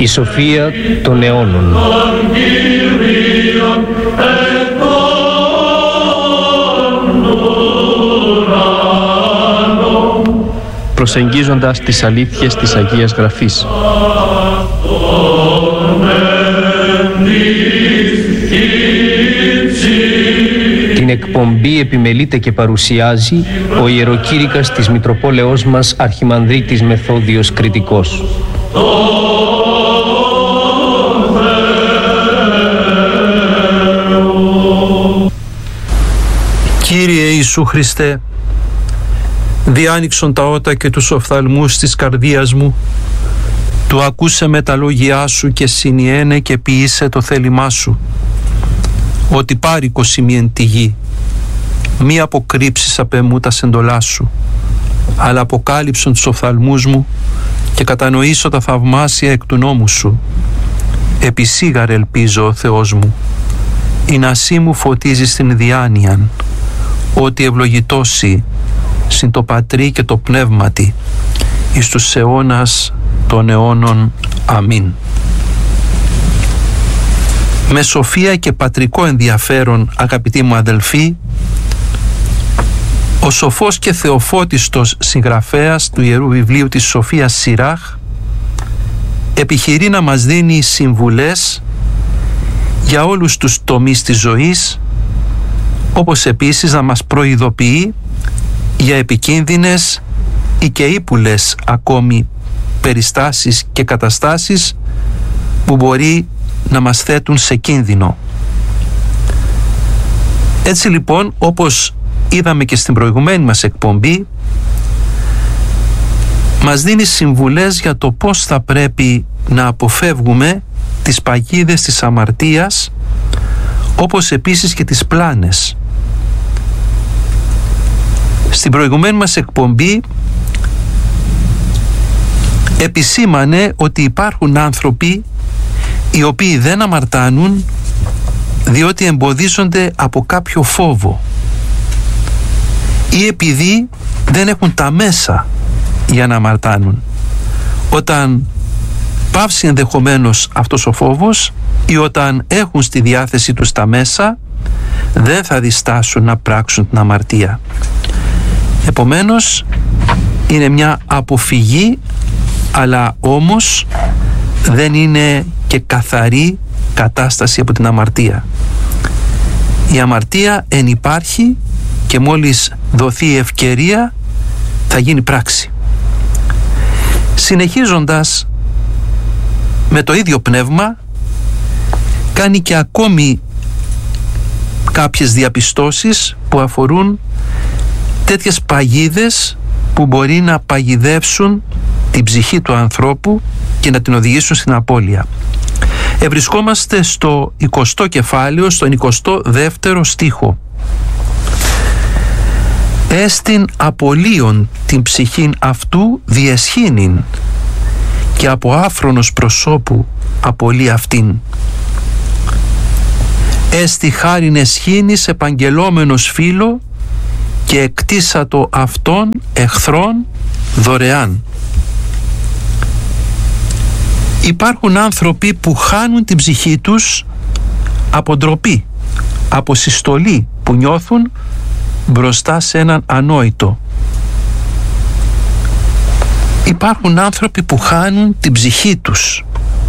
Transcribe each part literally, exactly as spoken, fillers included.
Η σοφία των αιώνων. Προσεγγίζοντας τις αλήθειες της Αγίας Γραφής. Την εκπομπή επιμελείται και παρουσιάζει ο ιεροκήρυκας της Μητροπόλεως μας Αρχιμανδρίτης Μεθόδιος Κρητικός. Κύριε Ιησού Χριστέ, διάνοιξον τα ότα και τους οφθαλμούς της καρδίας μου, του ακούσε με τα λόγια σου και συνιένε και ποιήσε το θέλημά σου, ότι πάρικος ημί εν τη γη, μη αποκρύψεις απ' εμού τα σεντολά σου, αλλά αποκάλυψον τους οφθαλμούς μου και κατανοήσω τα θαυμάσια εκ του νόμου σου. Επισήγαρ ελπίζω ο Θεός μου, η νασί μου φωτίζει στην διάνοιαν, ότι ευλογητώσει συν το Πατρί και το Πνεύματι εις τους αιώνας των αιώνων. Αμήν. Με σοφία και πατρικό ενδιαφέρον, αγαπητοί μου αδελφοί, ο σοφός και θεοφώτιστος συγγραφέας του Ιερού Βιβλίου της Σοφίας Σιράχ επιχειρεί να μας δίνει συμβουλές για όλους τους τομείς της ζωής, όπως επίσης να μας προειδοποιεί για επικίνδυνες ή και ύπουλες ακόμη περιστάσεις και καταστάσεις που μπορεί να μας θέτουν σε κίνδυνο. Έτσι λοιπόν, όπως είδαμε και στην προηγουμένη μας εκπομπή, μας δίνει συμβουλές για το πώς θα πρέπει να αποφεύγουμε τις παγίδες της αμαρτίας, όπως επίσης και τις πλάνες. Στην προηγουμένη μας εκπομπή επισήμανε ότι υπάρχουν άνθρωποι οι οποίοι δεν αμαρτάνουν διότι εμποδίζονται από κάποιο φόβο ή επειδή δεν έχουν τα μέσα για να αμαρτάνουν. Όταν πάυσει ενδεχομένως αυτός ο φόβος ή όταν έχουν στη διάθεση τους τα μέσα, δεν θα διστάσουν να πράξουν την αμαρτία. Επομένως, είναι μια αποφυγή, αλλά όμως δεν είναι και καθαρή κατάσταση από την αμαρτία. Η αμαρτία εν υπάρχει και μόλις δοθεί η ευκαιρία θα γίνει πράξη. Συνεχίζοντας με το ίδιο πνεύμα, κάνει και ακόμη κάποιες διαπιστώσεις που αφορούν τέτοιες παγίδες που μπορεί να παγιδεύσουν την ψυχή του ανθρώπου και να την οδηγήσουν στην απώλεια. Ευρισκόμαστε στο εικοστό κεφάλαιο, στον εικοστό δεύτερο στίχο. «Έστιν απολύον την ψυχήν αυτού διεσχήνην και από άφρονος προσώπου απολύει αυτήν. Έστι χάριν εσχήνης επαγγελόμενος φίλο και εκτίσατο αυτόν εχθρόν δωρεάν». Υπάρχουν άνθρωποι που χάνουν την ψυχή τους από ντροπή, από συστολή που νιώθουν μπροστά σε έναν ανόητο. Υπάρχουν άνθρωποι που χάνουν την ψυχή τους.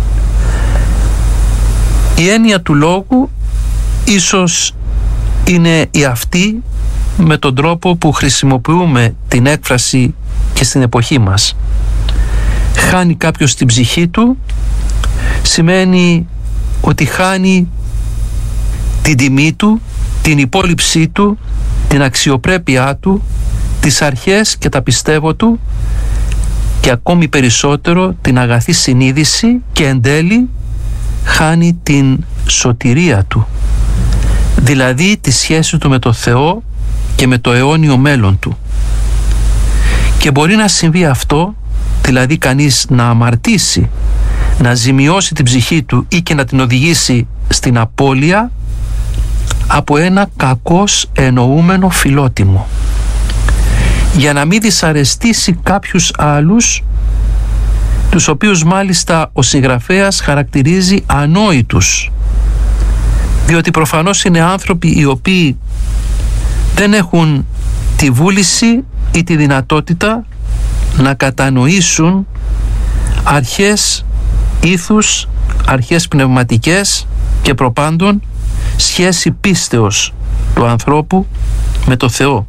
Η έννοια του λόγου ίσως είναι η αυτή με τον τρόπο που χρησιμοποιούμε την έκφραση και στην εποχή μας. Χάνει κάποιος την ψυχή του σημαίνει ότι χάνει την τιμή του, την υπόλοιψή του, την αξιοπρέπειά του, τις αρχές και τα πιστεύω του και ακόμη περισσότερο την αγαθή συνείδηση και εν τέλει χάνει την σωτηρία του, δηλαδή τη σχέση του με το Θεό και με το αιώνιο μέλλον του. Και μπορεί να συμβεί αυτό, δηλαδή κανείς να αμαρτήσει, να ζημιώσει την ψυχή του ή και να την οδηγήσει στην απώλεια από ένα κακώς εννοούμενο φιλότιμο. Για να μην δυσαρεστήσει κάποιους άλλους, τους οποίους μάλιστα ο συγγραφέας χαρακτηρίζει ανόητους, διότι προφανώς είναι άνθρωποι οι οποίοι δεν έχουν τη βούληση ή τη δυνατότητα να κατανοήσουν αρχές ήθους, αρχές πνευματικές και προπάντων σχέση πίστεως του ανθρώπου με το Θεό.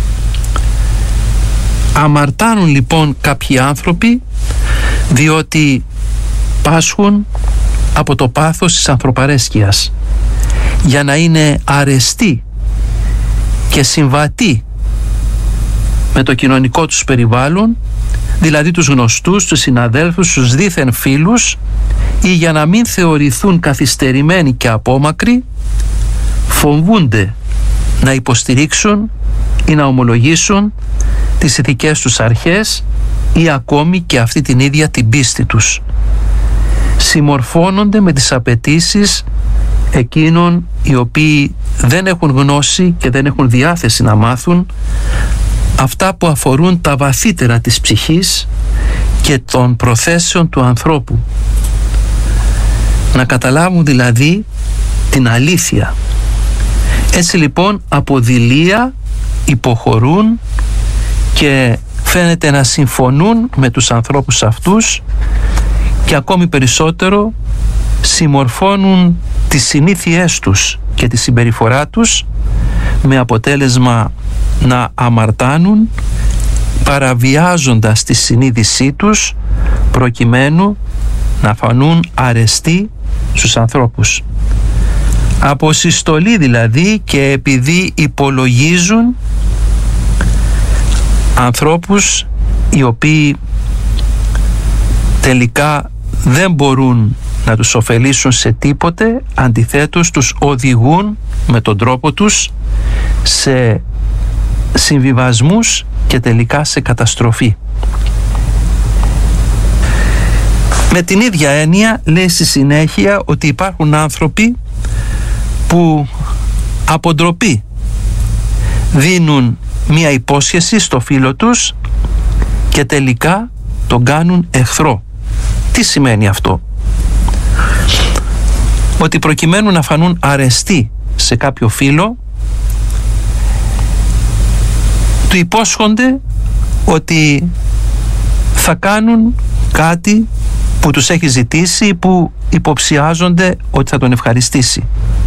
Αμαρτάνουν λοιπόν κάποιοι άνθρωποι διότι πάσχουν από το πάθος της ανθρωπαρέσκειας για να είναι αρεστοί και συμβατοί με το κοινωνικό τους περιβάλλον, δηλαδή τους γνωστούς, τους συναδέλφους, τους δήθεν φίλους, ή για να μην θεωρηθούν καθυστερημένοι και απόμακροι, φοβούνται να υποστηρίξουν ή να ομολογήσουν τις ηθικές τους αρχές ή ακόμη και αυτή την ίδια την πίστη τους. Συμμορφώνονται με τις απαιτήσεις εκείνων οι οποίοι δεν έχουν γνώση και δεν έχουν διάθεση να μάθουν αυτά που αφορούν τα βαθύτερα της ψυχής και των προθέσεων του ανθρώπου. Να καταλάβουν δηλαδή την αλήθεια. Έτσι λοιπόν από δειλία υποχωρούν και φαίνεται να συμφωνούν με τους ανθρώπους αυτούς και ακόμη περισσότερο συμμορφώνουν τις συνήθειές τους και τη συμπεριφορά τους, με αποτέλεσμα να αμαρτάνουν παραβιάζοντας τη συνείδησή τους προκειμένου να φανούν αρεστοί στους ανθρώπους. Από συστολή δηλαδή, και επειδή υπολογίζουν ανθρώπους οι οποίοι τελικά δεν μπορούν να τους ωφελήσουν σε τίποτε, αντιθέτως τους οδηγούν με τον τρόπο τους σε συμβιβασμούς και τελικά σε καταστροφή. Με την ίδια έννοια λέει στη συνέχεια ότι υπάρχουν άνθρωποι που από ντροπή δίνουν μία υπόσχεση στο φίλο τους και τελικά τον κάνουν εχθρό. Τι σημαίνει αυτό? Ότι προκειμένου να φανούν αρεστοί σε κάποιο φίλο, του υπόσχονται ότι θα κάνουν κάτι που τους έχει ζητήσει, που υποψιάζονται ότι θα τον ευχαριστήσει,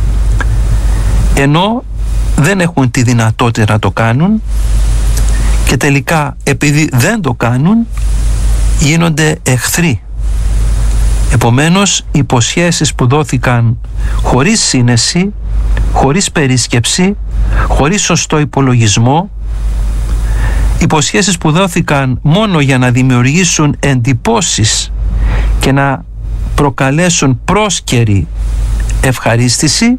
ενώ δεν έχουν τη δυνατότητα να το κάνουν και τελικά επειδή δεν το κάνουν γίνονται εχθροί. Επομένως, υποσχέσεις που δόθηκαν χωρίς σύνεση, χωρίς περίσκεψη, χωρίς σωστό υπολογισμό, υποσχέσεις που δόθηκαν μόνο για να δημιουργήσουν εντυπώσεις και να προκαλέσουν πρόσκαιρη ευχαρίστηση,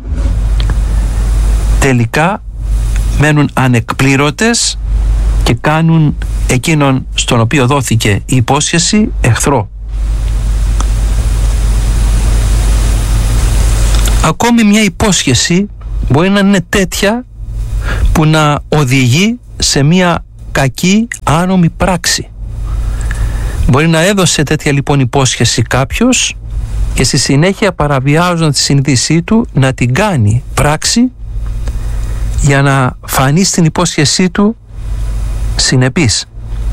τελικά μένουν ανεκπλήρωτες και κάνουν εκείνον στον οποίο δόθηκε η υπόσχεση εχθρό. Ακόμη μια υπόσχεση μπορεί να είναι τέτοια που να οδηγεί σε μια κακή άνομη πράξη. Μπορεί να έδωσε τέτοια λοιπόν υπόσχεση κάποιος και στη συνέχεια, παραβιάζοντας τη συνείδησή του, να την κάνει πράξη για να φανεί στην υπόσχεσή του συνεπής.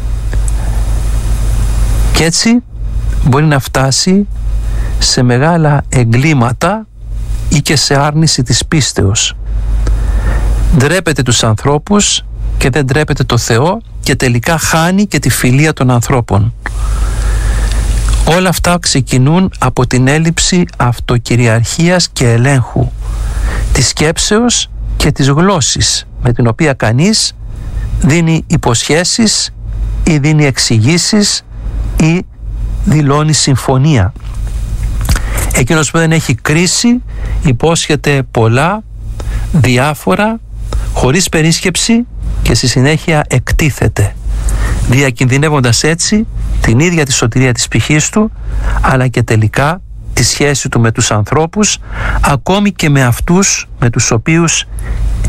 Και έτσι μπορεί να φτάσει σε μεγάλα εγκλήματα ή και σε άρνηση της πίστεως. Ντρέπεται τους ανθρώπους και δεν ντρέπεται το Θεό και τελικά χάνει και τη φιλία των ανθρώπων. Όλα αυτά ξεκινούν από την έλλειψη αυτοκυριαρχίας και ελέγχου, της σκέψεως και της γλώσσης με την οποία κανείς δίνει υποσχέσεις ή δίνει εξηγήσεις ή δηλώνει συμφωνία. Εκείνος που δεν έχει κρίση υπόσχεται πολλά, διάφορα, χωρίς περίσκεψη και στη συνέχεια εκτίθεται, διακινδυνεύοντας έτσι την ίδια τη σωτηρία της ψυχής του, αλλά και τελικά τη σχέση του με τους ανθρώπους, ακόμη και με αυτούς με τους οποίους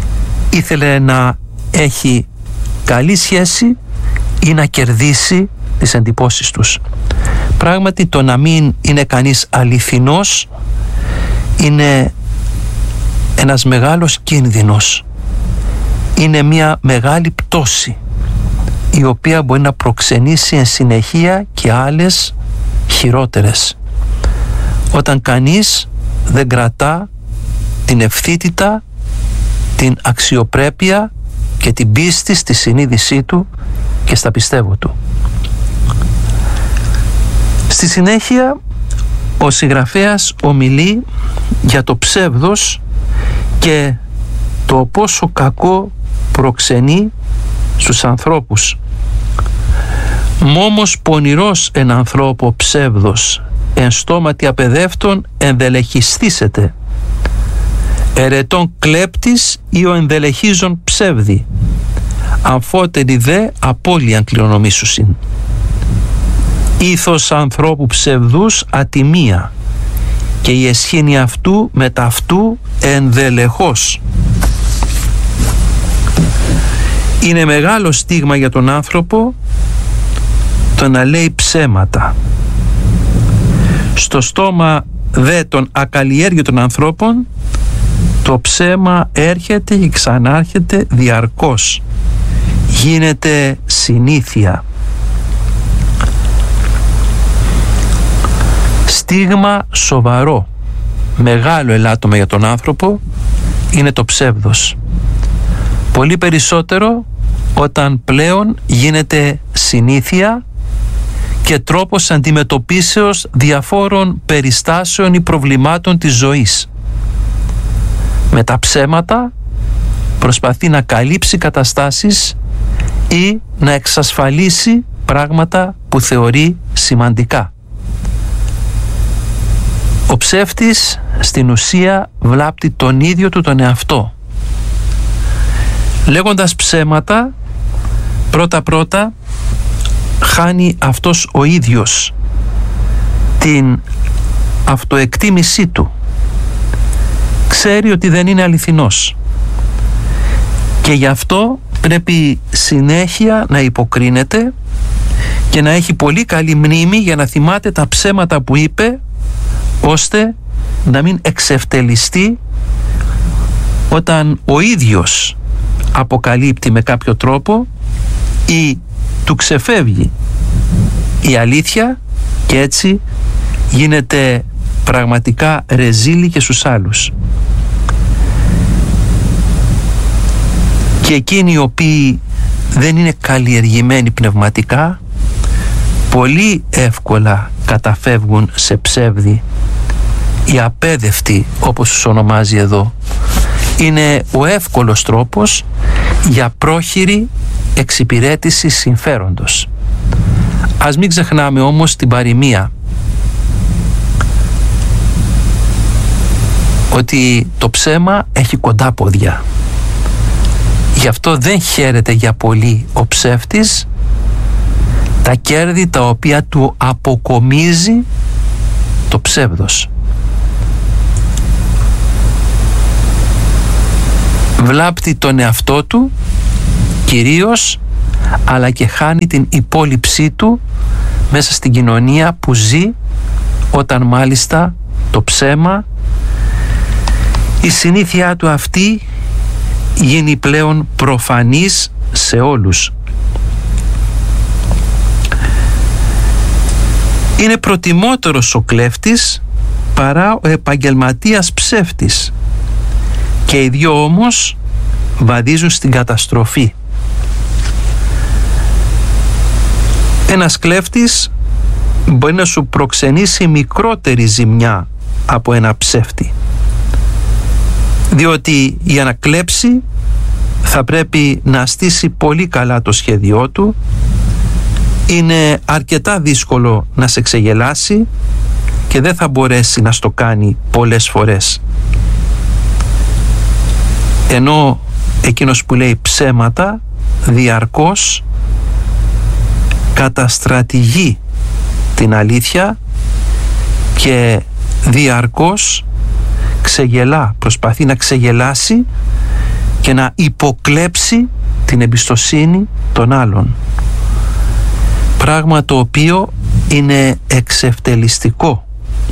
ήθελε να έχει καλή σχέση ή να κερδίσει τις εντυπώσεις τους. Πράγματι, το να μην είναι κανείς αληθινός είναι ένας μεγάλος κίνδυνος. Είναι μια μεγάλη πτώση η οποία μπορεί να προξενήσει εν συνεχεία και άλλες χειρότερες. Όταν κανείς δεν κρατά την ευθύτητα, την αξιοπρέπεια και την πίστη στη συνείδησή του και στα πιστεύω του. Στη συνέχεια ο συγγραφέας ομιλεί για το ψεύδος και το πόσο κακό προξενεί στους ανθρώπους. «Μόμος πονηρός εν ανθρώπο ψεύδος, εν στόματι απεδεύτων ενδελεχιστήσεται. Ερετών κλέπτης ή ο ενδελεχίζων ψεύδι, αμφότερη δε απώλειαν κληρονομήσουσιν. Ήθος ανθρώπου ψευδούς ατιμία και η εσχήνη αυτού μετ' αυτού ενδελεχώς». Είναι μεγάλο στίγμα για τον άνθρωπο το να λέει ψέματα. Στο στόμα δε των ακαλλιέργητων ανθρώπων το ψέμα έρχεται και ξανάρχεται διαρκώς. Γίνεται συνήθεια. Στίγμα σοβαρό, μεγάλο ελάττωμα για τον άνθρωπο είναι το ψεύδος. Πολύ περισσότερο όταν πλέον γίνεται συνήθεια και τρόπος αντιμετωπίσεως διαφόρων περιστάσεων ή προβλημάτων της ζωής. Με τα ψέματα προσπαθεί να καλύψει καταστάσεις ή να εξασφαλίσει πράγματα που θεωρεί σημαντικά. Ο ψεύτης στην ουσία βλάπτει τον ίδιο του τον εαυτό. Λέγοντας ψέματα, πρώτα-πρώτα χάνει αυτός ο ίδιος την αυτοεκτίμησή του. Ξέρει ότι δεν είναι αληθινός και γι' αυτό πρέπει συνέχεια να υποκρίνεται και να έχει πολύ καλή μνήμη για να θυμάται τα ψέματα που είπε, ώστε να μην εξευτελιστεί όταν ο ίδιος αποκαλύπτει με κάποιο τρόπο ή του ξεφεύγει η αλήθεια και έτσι γίνεται πραγματικά ρεζίλη και στους άλλους. Και εκείνοι οι οποίοι δεν είναι καλλιεργημένοι πνευματικά πολύ εύκολα καταφεύγουν σε ψεύδι. Οι απέδευτοι, όπως τους ονομάζει εδώ, είναι ο εύκολος τρόπος για πρόχειρη εξυπηρέτηση συμφέροντος. Ας μην ξεχνάμε όμως την παροιμία ότι το ψέμα έχει κοντά πόδια. Γι' αυτό δεν χαίρεται για πολύ ο ψεύτης τα κέρδη τα οποία του αποκομίζει το ψεύδος. Βλάπτει τον εαυτό του κυρίως, αλλά και χάνει την υπόλοιψή του μέσα στην κοινωνία που ζει, όταν μάλιστα το ψέμα, η συνήθειά του αυτή γίνει πλέον προφανής σε όλους. Είναι προτιμότερος ο κλέφτης παρά ο επαγγελματίας ψεύτης και οι δυο όμως βαδίζουν στην καταστροφή. Ένας κλέφτης μπορεί να σου προξενήσει μικρότερη ζημιά από ένα ψεύτη, διότι για να κλέψει θα πρέπει να στήσει πολύ καλά το σχέδιό του, είναι αρκετά δύσκολο να σε ξεγελάσει και δεν θα μπορέσει να στο κάνει πολλές φορές. Ενώ εκείνος που λέει ψέματα διαρκώς καταστρατηγεί την αλήθεια και διαρκώς ξεγελά, προσπαθεί να ξεγελάσει και να υποκλέψει την εμπιστοσύνη των άλλων. πράγμα το οποίο είναι εξευτελιστικό,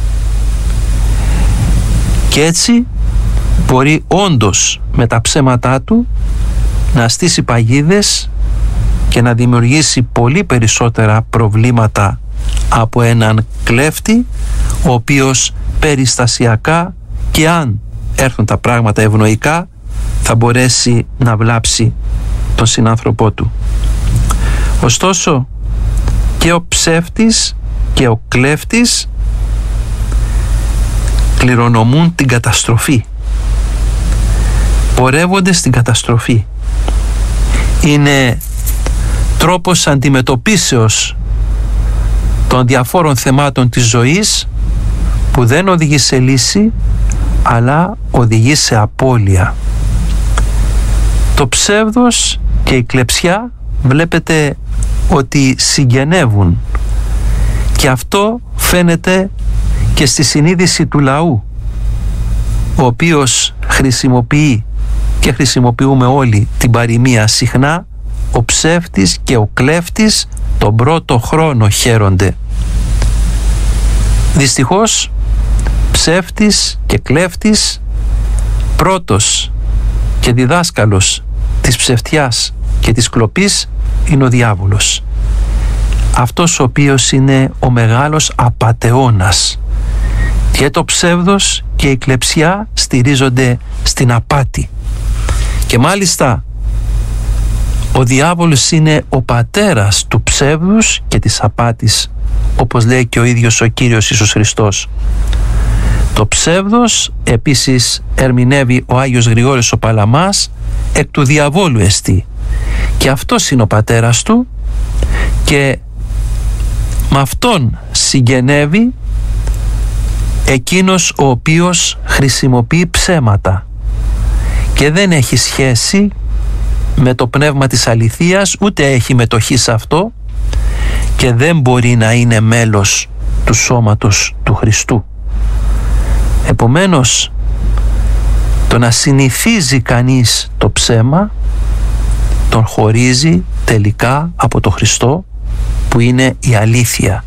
και έτσι μπορεί όντως με τα ψέματά του να στήσει παγίδες και να δημιουργήσει πολύ περισσότερα προβλήματα από έναν κλέφτη, ο οποίος περιστασιακά, και αν έρθουν τα πράγματα ευνοϊκά, θα μπορέσει να βλάψει τον συνάνθρωπό του. Ωστόσο, και ο ψεύτης και ο κλέφτης κληρονομούν την καταστροφή, πορεύονται στην καταστροφή. Είναι τρόπος αντιμετωπίσεως των διαφόρων θεμάτων της ζωής που δεν οδηγεί σε λύση, αλλά οδηγεί σε απώλεια. Το ψεύδος και η κλεψιά βλέπετε ότι συγγενεύουν, και αυτό φαίνεται και στη συνείδηση του λαού, ο οποίος χρησιμοποιεί, και χρησιμοποιούμε όλοι την παροιμία συχνά, ο ψεύτης και ο κλέφτης τον πρώτο χρόνο χαίρονται. Δυστυχώς, ψεύτης και κλέφτης, πρώτος και διδάσκαλος της ψευτιάς και της κλοπής είναι ο διάβολος, αυτός ο οποίος είναι ο μεγάλος απατεώνας. Και το ψεύδος και η κλεψιά στηρίζονται στην απάτη, και μάλιστα ο διάβολος είναι ο πατέρας του ψεύδους και της απάτης, όπως λέει και ο ίδιος ο Κύριος Ιησούς Χριστός. Το ψεύδος, επίσης ερμηνεύει ο Άγιος Γρηγόριος ο Παλαμάς, εκ του διαβόλου εστί, και αυτός είναι ο πατέρας του, και με αυτόν συγγενεύει εκείνος ο οποίος χρησιμοποιεί ψέματα και δεν έχει σχέση με το πνεύμα της αληθείας, ούτε έχει μετοχή σε αυτό, και δεν μπορεί να είναι μέλος του σώματος του Χριστού. Επομένως, το να συνηθίζει κανείς το ψέμα τον χωρίζει τελικά από το Χριστό, που είναι η αλήθεια.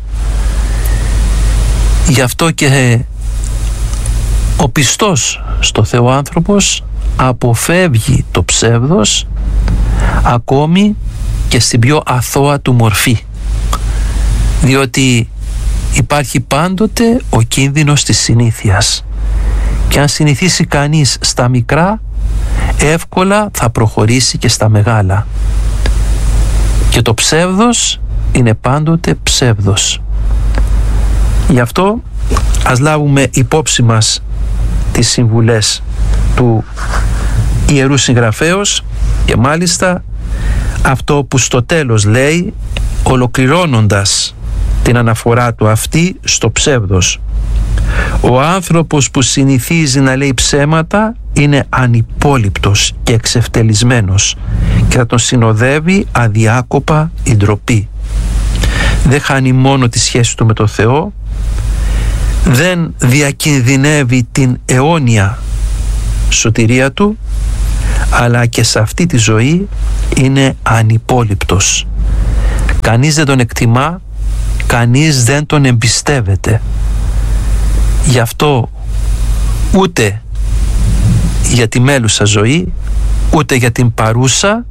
Γι' αυτό και ο πιστός στο Θεό άνθρωπος αποφεύγει το ψεύδος ακόμη και στην πιο αθώα του μορφή, διότι υπάρχει πάντοτε ο κίνδυνος της συνήθειας, και αν συνηθίσει κανείς στα μικρά, εύκολα θα προχωρήσει και στα μεγάλα, και το ψεύδος είναι πάντοτε ψεύδος. Γι' αυτό ας λάβουμε υπόψη μας τις συμβουλές του Ιερού Συγγραφέως, και μάλιστα αυτό που στο τέλος λέει, ολοκληρώνοντας την αναφορά του αυτή στο ψεύδος: ο άνθρωπος που συνηθίζει να λέει ψέματα είναι ανυπόληπτος και εξευτελισμένος, και θα τον συνοδεύει αδιάκοπα η ντροπή. Δεν χάνει μόνο τη σχέση του με το Θεό, δεν διακινδυνεύει την αιώνια σωτηρία του, αλλά και σε αυτή τη ζωή είναι ανυπόληπτος. Κανείς δεν τον εκτιμά, κανείς δεν τον εμπιστεύεται. Γι' αυτό ούτε για τη μέλουσα ζωή, ούτε για την παρούσα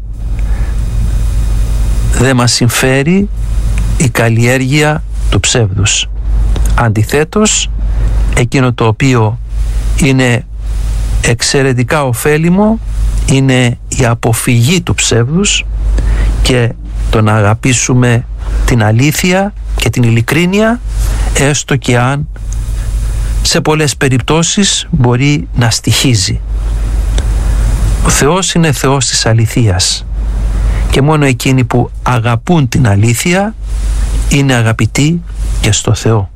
δεν μας συμφέρει η καλλιέργεια του ψεύδους. Αντιθέτως, εκείνο το οποίο είναι εξαιρετικά ωφέλιμο είναι η αποφυγή του ψεύδους και το να αγαπήσουμε την αλήθεια και την ειλικρίνεια, έστω και αν σε πολλές περιπτώσεις μπορεί να στοιχίζει. Ο Θεός είναι Θεός της αληθείας, και μόνο εκείνοι που αγαπούν την αλήθεια είναι αγαπητοί και στο Θεό.